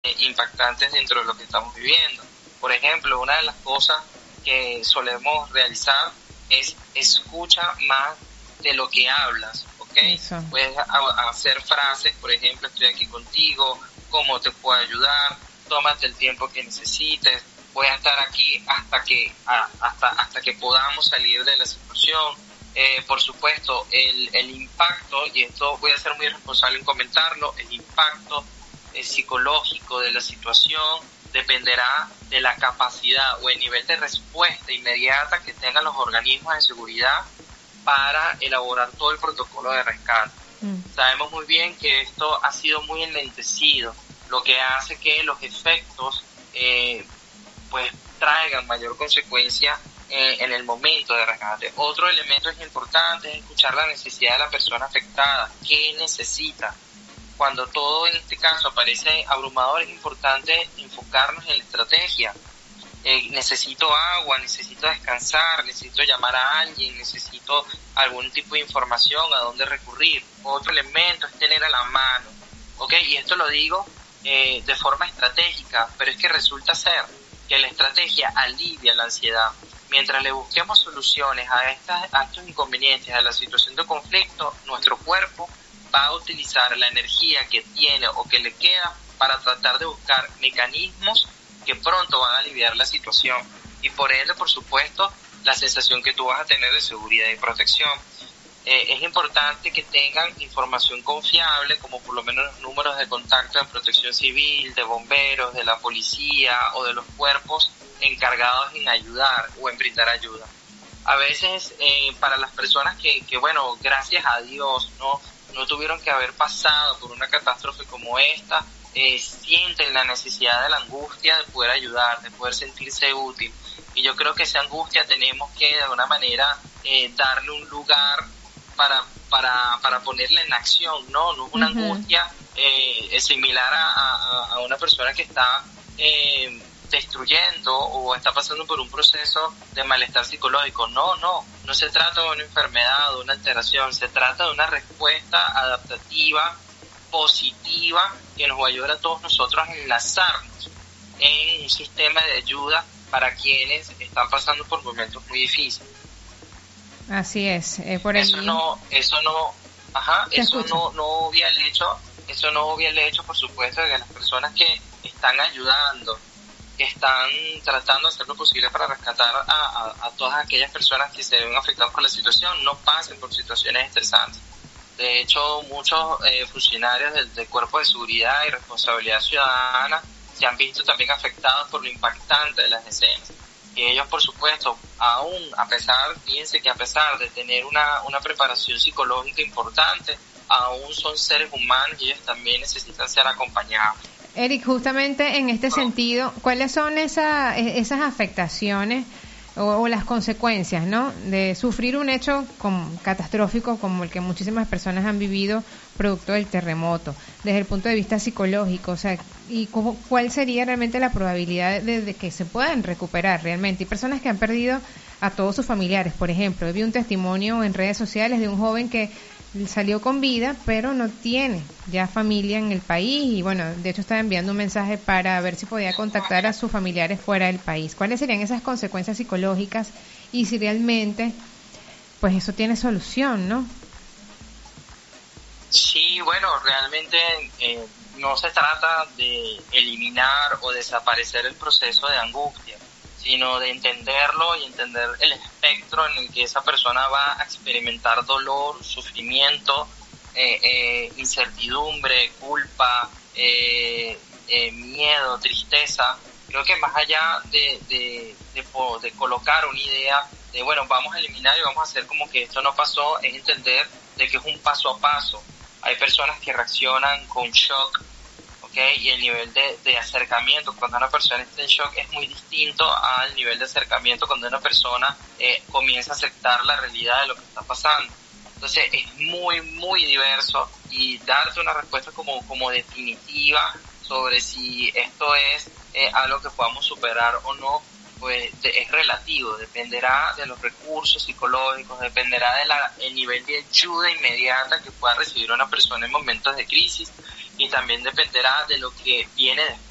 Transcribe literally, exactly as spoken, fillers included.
impactantes dentro de lo que estamos viviendo. Por ejemplo, una de las cosas que solemos realizar es escucha más de lo que hablas, ¿ok? Eso. Puedes a- hacer frases, por ejemplo, estoy aquí contigo, ¿cómo te puedo ayudar? Tómate el tiempo que necesites, voy a estar aquí hasta que a- hasta hasta que podamos salir de la situación. Eh, por supuesto, el, el impacto, y esto voy a ser muy responsable en comentarlo, el impacto eh, psicológico de la situación dependerá de la capacidad o el nivel de respuesta inmediata que tengan los organismos de seguridad para elaborar todo el protocolo de rescate. Mm. Sabemos muy bien que esto ha sido muy enlentecido, lo que hace que los efectos eh, pues traigan mayor consecuencia eh, en el momento de rescate. Otro elemento es importante es escuchar la necesidad de la persona afectada, qué necesita. Cuando todo en este caso parece abrumador, es importante enfocarnos en la estrategia. Eh, necesito agua, necesito descansar, necesito llamar a alguien, necesito algún tipo de información a dónde recurrir. Otro elemento es tener a la mano, ¿ok? Y esto lo digo eh, de forma estratégica, pero es que resulta ser que la estrategia alivia la ansiedad. Mientras le busquemos soluciones a, estas, a estos inconvenientes, a la situación de conflicto, nuestro cuerpo va a utilizar la energía que tiene o que le queda para tratar de buscar mecanismos que pronto van a aliviar la situación y por ende, por supuesto, la sensación que tú vas a tener de seguridad y protección. Eh, es importante que tengan información confiable, como por lo menos los números de contacto de protección civil, de bomberos, de la policía o de los cuerpos encargados en ayudar o en brindar ayuda. A veces, eh, para las personas que, que, bueno, gracias a Dios, no, no tuvieron que haber pasado por una catástrofe como esta, Eh, sienten la necesidad de la angustia de poder ayudar, de poder sentirse útil. Y yo creo que esa angustia tenemos que de alguna manera eh, darle un lugar para para para ponerla en acción, ¿no? No es una Uh-huh. angustia eh, similar a, a, a una persona que está eh, destruyendo o está pasando por un proceso de malestar psicológico. No, no, no se trata de una enfermedad o de una alteración, se trata de una respuesta adaptativa positiva que nos va a ayudar a todos nosotros a enlazarnos en un sistema de ayuda para quienes están pasando por momentos muy difíciles. Así es. Eh, por Eso allí. no, eso no, ajá, Te eso escucho. no, no obvia el hecho, eso no obvia el hecho, por supuesto, de que las personas que están ayudando, que están tratando de hacer lo posible para rescatar a, a, a todas aquellas personas que se ven afectadas por la situación, no pasen por situaciones estresantes. De hecho, muchos eh, funcionarios del, del Cuerpo de Seguridad y Responsabilidad Ciudadana se han visto también afectados por lo impactante de las escenas. Y ellos, por supuesto, aún a pesar, fíjense que a pesar de tener una, una preparación psicológica importante, aún son seres humanos y ellos también necesitan ser acompañados. Eric, justamente en este sentido, ¿cuáles son esa, e- esas afectaciones o, o las consecuencias, ¿no?, de sufrir un hecho como, catastrófico como el que muchísimas personas han vivido producto del terremoto, desde el punto de vista psicológico? O sea, ¿y cómo, cuál sería realmente la probabilidad de, de que se puedan recuperar realmente? Hay personas que han perdido a todos sus familiares, por ejemplo. Vi un testimonio en redes sociales de un joven que salió con vida, pero no tiene ya familia en el país y bueno, de hecho estaba enviando un mensaje para ver si podía contactar a sus familiares fuera del país. ¿Cuáles serían esas consecuencias psicológicas y si realmente pues eso tiene solución, ¿no? Sí, bueno, realmente eh, no se trata de eliminar o desaparecer el proceso de angustia, sino de entenderlo y entender el espectro en el que esa persona va a experimentar dolor, sufrimiento, eh, eh, incertidumbre, culpa, eh, eh, miedo, tristeza. Creo que más allá de, de, de, de colocar una idea de, bueno, vamos a eliminar y vamos a hacer como que esto no pasó, es entender de que es un paso a paso. Hay personas que reaccionan con shock, ¿okay? Y el nivel de, de acercamiento cuando una persona está en shock es muy distinto al nivel de acercamiento cuando una persona eh, comienza a aceptar la realidad de lo que está pasando. Entonces es muy, muy diverso y darte una respuesta como, como definitiva sobre si esto es eh, algo que podamos superar o no, pues de, es relativo, dependerá de los recursos psicológicos, dependerá del de nivel de ayuda inmediata que pueda recibir una persona en momentos de crisis y también dependerá de lo que viene después.